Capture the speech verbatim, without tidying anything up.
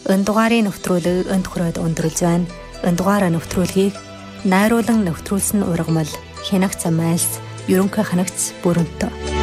Энэ дугаарын нэвтрүүлэг энэ тохиолдолд өндөрлж байна. Энэ дугаараа нэвтрүүлгийг найруулан нэвтрүүлсэн ургамал Хянагт Замайлс ерөнхий ханагц Бүрэнтө.